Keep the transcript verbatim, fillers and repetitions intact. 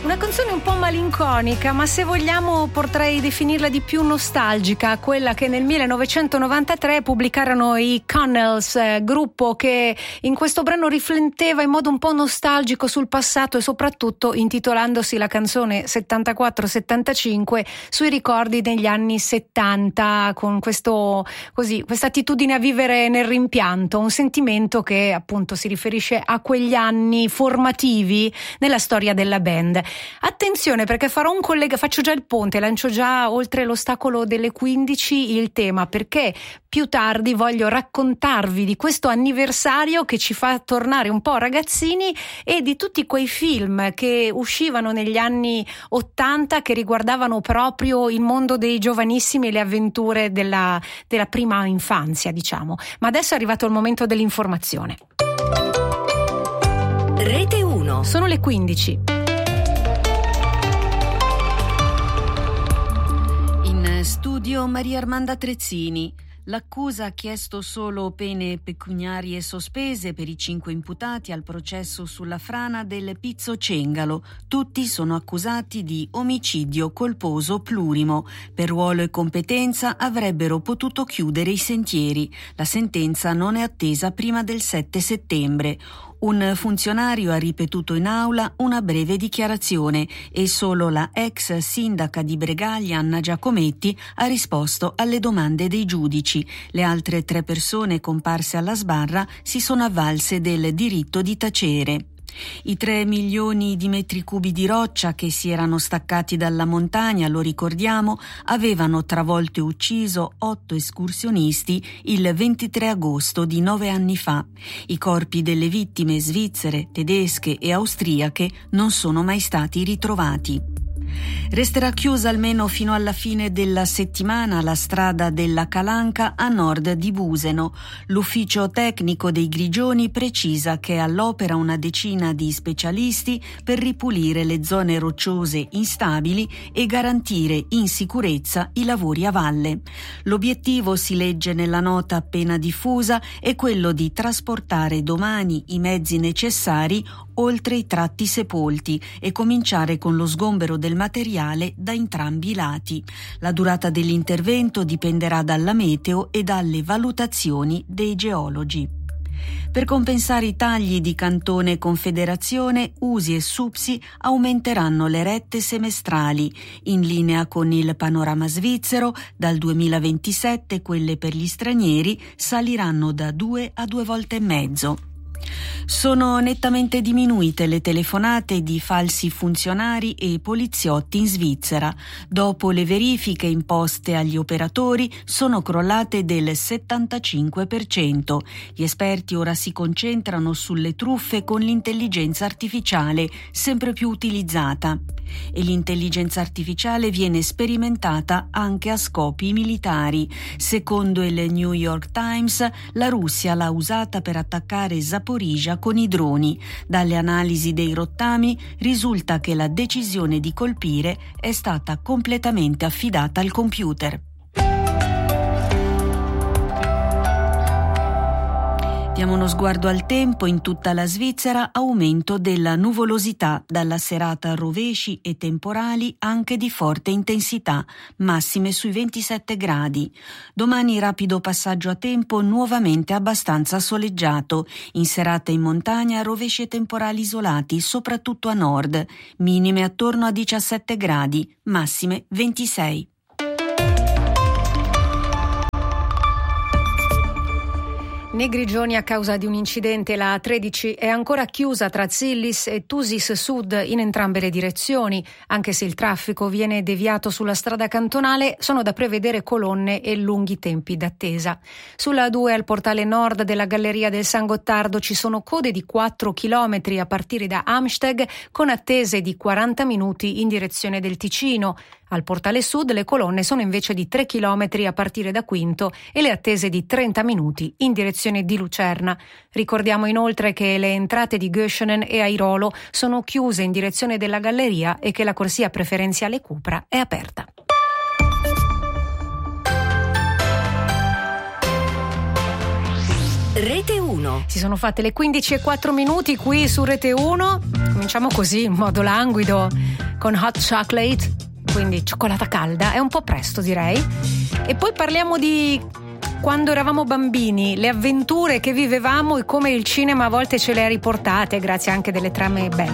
Una canzone un po' malinconica, ma se vogliamo potrei definirla di più nostalgica, quella che nel millenovecentonovantatré pubblicarono i Connells, eh, gruppo che in questo brano rifletteva in modo un po' nostalgico sul passato e soprattutto intitolandosi la canzone settantaquattro settantacinque sui ricordi degli anni settanta, con questo così questa attitudine a vivere nel rimpianto, un sentimento che appunto si riferisce a quegli anni formativi nella storia della band. Attenzione, perché farò un collega, faccio già il ponte, lancio già oltre l'ostacolo delle quindici il tema, perché più tardi voglio raccontarvi di questo anniversario che ci fa tornare un po' ragazzini e di tutti quei film che uscivano negli anni ottanta che riguardavano proprio il mondo dei giovanissimi e le avventure della, della prima infanzia, diciamo. Ma adesso è arrivato il momento dell'informazione. Rete uno. Sono le quindici. Studio Maria Armanda Trezzini. L'accusa ha chiesto solo pene pecuniarie sospese per i cinque imputati al processo sulla frana del Pizzo Cengalo. Tutti sono accusati di omicidio colposo plurimo. Per ruolo e competenza avrebbero potuto chiudere i sentieri. La sentenza non è attesa prima del sette settembre. Un funzionario ha ripetuto in aula una breve dichiarazione e solo la ex sindaca di Bregaglia, Anna Giacometti, ha risposto alle domande dei giudici. Le altre tre persone comparse alla sbarra si sono avvalse del diritto di tacere. I tre milioni di metri cubi di roccia che si erano staccati dalla montagna, lo ricordiamo, avevano travolto e ucciso otto escursionisti il ventitré agosto di nove anni fa. I corpi delle vittime svizzere, tedesche e austriache non sono mai stati ritrovati. Resterà chiusa almeno fino alla fine della settimana la strada della Calanca a nord di Buseno. L'ufficio tecnico dei Grigioni precisa che è all'opera una decina di specialisti per ripulire le zone rocciose instabili e garantire in sicurezza i lavori a valle. L'obiettivo, si legge nella nota appena diffusa, è quello di trasportare domani i mezzi necessari oltre i tratti sepolti e cominciare con lo sgombero del materiale da entrambi i lati. La durata dell'intervento dipenderà dalla meteo e dalle valutazioni dei geologi. Per compensare i tagli di Cantone e Confederazione, U S I e SUPSI aumenteranno le rette semestrali. In linea con il panorama svizzero, dal duemilaventisette quelle per gli stranieri saliranno da due a due volte e mezzo. Sono nettamente diminuite le telefonate di falsi funzionari e poliziotti in Svizzera. Dopo le verifiche imposte agli operatori sono crollate del settantacinque per cento. Gli esperti ora si concentrano sulle truffe con l'intelligenza artificiale, sempre più utilizzata. E l'intelligenza artificiale viene sperimentata anche a scopi militari. Secondo il New York Times, la Russia l'ha usata per attaccare Zaporizhzhia con i droni. Dalle analisi dei rottami risulta che la decisione di colpire è stata completamente affidata al computer. Diamo uno sguardo al tempo. In tutta la Svizzera aumento della nuvolosità, dalla serata rovesci e temporali anche di forte intensità, massime sui ventisette gradi. Domani rapido passaggio a tempo nuovamente abbastanza soleggiato. In serata in montagna rovesci e temporali isolati, soprattutto a nord, minime attorno a diciassette gradi, massime ventisei. Nei Grigioni, a causa di un incidente, la A tredici è ancora chiusa tra Zillis e Thusis Sud in entrambe le direzioni. Anche se il traffico viene deviato sulla strada cantonale, sono da prevedere colonne e lunghi tempi d'attesa. Sulla A due al portale nord della Galleria del San Gottardo ci sono code di quattro chilometri a partire da Amsteg, con attese di quaranta minuti in direzione del Ticino. Al portale sud le colonne sono invece di tre chilometri a partire da Quinto e le attese di trenta minuti in direzione di Lucerna. Ricordiamo inoltre che le entrate di Göschenen e Airolo sono chiuse in direzione della Galleria e che la corsia preferenziale Cupra è aperta. Rete uno. Si sono fatte le quindici e quattro minuti qui su Rete uno. Cominciamo così, in modo languido. con Hot Chocolate, quindi cioccolata calda. È un po' presto, direi. E poi parliamo di quando eravamo bambini, le avventure che vivevamo e come il cinema a volte ce le ha riportate, grazie anche delle trame belle.